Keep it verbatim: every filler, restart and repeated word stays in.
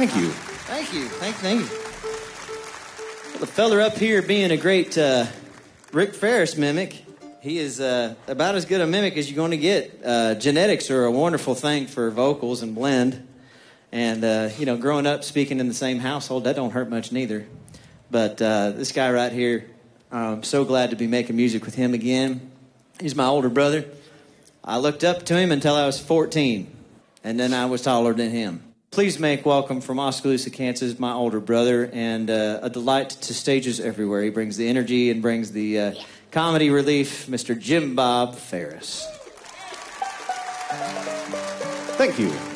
Thank you. Thank you. Thank, thank you. Well, the feller up here being a great uh, Rick Ferris mimic, he is uh, about as good a mimic as you're going to get. Uh, genetics are a wonderful thing for vocals and blend. And, uh, you know, growing up speaking in the same household, that don't hurt much neither. But uh, this guy right here, I'm so glad to be making music with him again. He's my older brother. I looked up to him until I was fourteen, and then I was taller than him. Please make welcome from Oskaloosa, Kansas, my older brother, and uh, a delight to stages everywhere. He brings the energy and brings the uh, comedy relief, Mister Jim Bob Ferris. Thank you.